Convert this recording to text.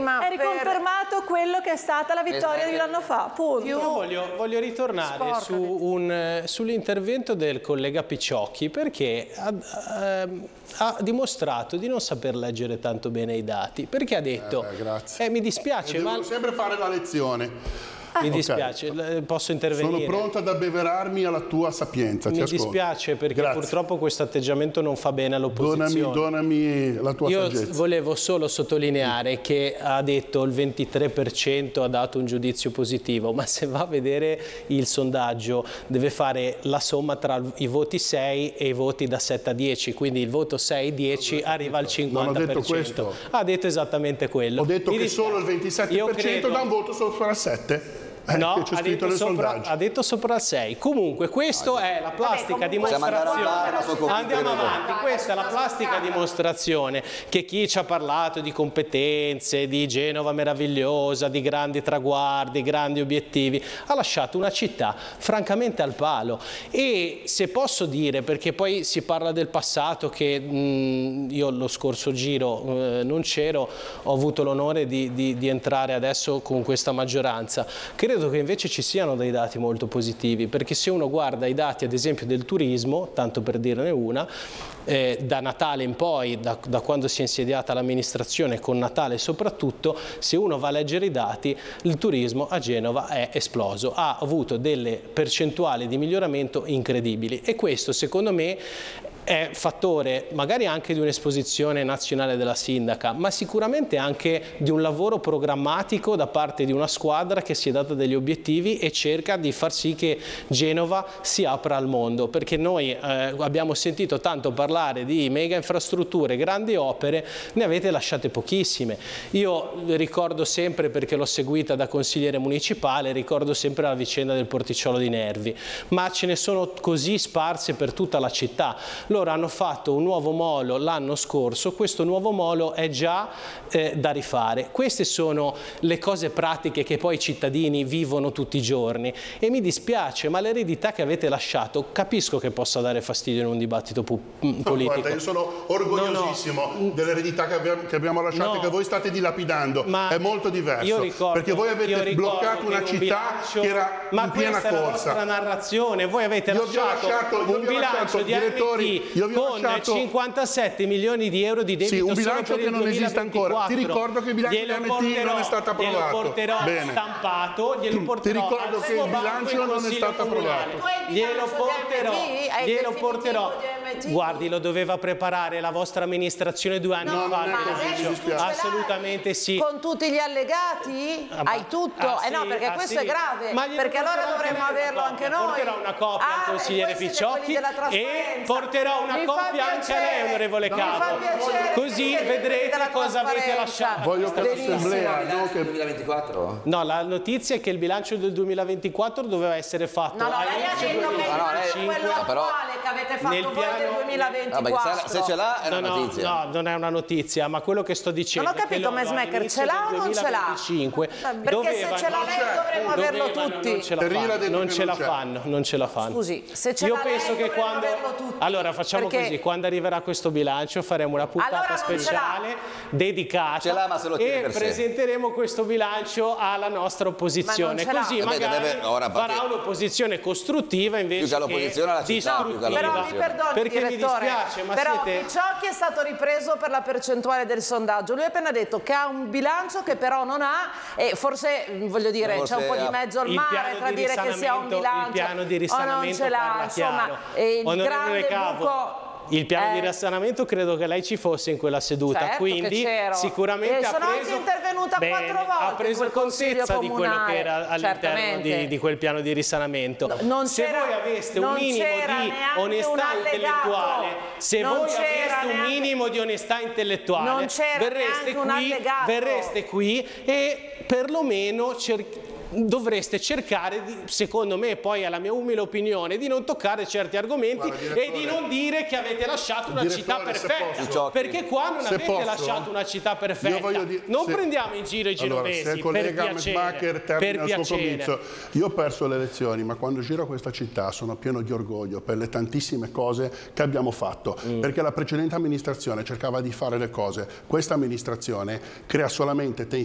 È riconfermato quello che è stata la vittoria di l'anno fa, punto. Io voglio ritornare sull'intervento del collega Picciocchi, perché ha dimostrato di non saper leggere tanto bene i dati, perché ha detto mi dispiace, ma devo sempre fare la lezione. Mi dispiace, posso intervenire? Sono pronto ad abbeverarmi alla tua sapienza. Mi dispiace perché purtroppo questo atteggiamento non fa bene all'opposizione. Donami la tua saggezza. Io volevo solo sottolineare che ha detto il 23% ha dato un giudizio positivo, ma se va a vedere il sondaggio deve fare la somma tra i voti 6 e i voti da 7 a 10, quindi il voto 6-10 arriva al 50%. Non ho detto questo. Ha detto esattamente quello. Ho detto che solo il 27% dà un voto sopra il 7%. No, ha detto sopra il 6. Comunque questa è la plastica dimostrazione. Andiamo avanti, questa è la plastica dimostrazione che chi ci ha parlato di competenze, di Genova meravigliosa, di grandi traguardi, grandi obiettivi, ha lasciato una città francamente al palo. E se posso dire, perché poi si parla del passato, che io lo scorso giro non c'ero, ho avuto l'onore di entrare adesso con questa maggioranza. Credo che invece ci siano dei dati molto positivi, perché se uno guarda i dati ad esempio del turismo, tanto per dirne una, da Natale in poi, da quando si è insediata l'amministrazione, con Natale soprattutto, se uno va a leggere i dati, il turismo a Genova è esploso, ha avuto delle percentuali di miglioramento incredibili, e questo secondo me è fattore magari anche di un'esposizione nazionale della sindaca, ma sicuramente anche di un lavoro programmatico da parte di una squadra che si è data degli obiettivi e cerca di far sì che Genova si apra al mondo, perché noi abbiamo sentito tanto parlare di mega infrastrutture, grandi opere, ne avete lasciate pochissime. Io ricordo sempre, perché l'ho seguita da consigliere municipale, ricordo sempre la vicenda del porticciolo di Nervi, ma ce ne sono così sparse per tutta la città. Loro hanno fatto un nuovo molo l'anno scorso, questo nuovo molo è già da rifare. Queste sono le cose pratiche che poi i cittadini vivono tutti i giorni, e mi dispiace, ma l'eredità che avete lasciato capisco che possa dare fastidio in un dibattito politico. Guarda, io sono orgogliosissimo dell'eredità che abbiamo lasciato e che voi state dilapidando. È molto diverso, perché voi avete bloccato una città che era in piena corsa. Ma questa è la vostra narrazione. Voi avete lasciato un bilancio di RT con 57 milioni di euro di debito. Sì, un bilancio che non esiste ancora. Ti ricordo che il bilancio di RT non è stato approvato. Glielo porterò stampato, glielo porterò. Ti ricordo che il bilancio non è stato approvato. Glielo porterò. Guardi, lo doveva preparare la vostra amministrazione 2 anni fa. Assolutamente sì. Con tutti gli allegati? Hai tutto? No, perché questo è grave. Perché allora dovremmo averlo anche noi. Porterò una copia al consigliere Picciocchi e porterò una copia anche a lei, onorevole Capo. Così vedrete cosa avete lasciato. Voglio che l'assemblea... Il 2024? No, la notizia è che il bilancio del 2024 doveva essere fatto all'inizio del 2025. Quello attuale che avete fatto voi del 2024. Se ce l'ha è una notizia. No, non è una notizia, ma quello che sto dicendo... Non ho capito, Mesmaeker, ce l'ha o non ce l'ha? Perché se ce l'ha lei dovremmo averlo tutti. Non ce la fanno. Scusi, se ce l'ha lei dovremmo averlo tutti. Allora facciamo così, quando arriverà questo bilancio faremo una puntata speciale dedicata e presenteremo questo bilancio alla nostra opposizione, così magari farà un'opposizione costruttiva invece che distruttiva. Però mi perdoni, perché direttore, mi dispiace, ma però siete... Picciocchi è stato ripreso per la percentuale del sondaggio. Lui ha appena detto che ha un bilancio che però non ha, e forse, voglio dire, c'è un po' di mezzo al mare tra dire che si ha un bilancio il piano di risanamento o non ce l'ha, parla chiaro. Il grande buco... Il piano di risanamento credo che lei ci fosse in quella seduta, certo, quindi sicuramente sono anche intervenuta 4 volte. Ha preso contezza di quello che era all'interno di quel piano di risanamento. Se voi aveste un minimo di onestà intellettuale, verreste qui e perlomeno dovreste cercare, secondo me, poi alla mia umile opinione, di non toccare certi argomenti e di non dire che avete lasciato una città perfetta, perché qua non avete lasciato una città perfetta. Non prendiamo in giro i genovesi, per piacere. Io ho perso le elezioni, ma quando giro questa città sono pieno di orgoglio per le tantissime cose che abbiamo fatto, perché la precedente amministrazione cercava di fare le cose, questa amministrazione crea solamente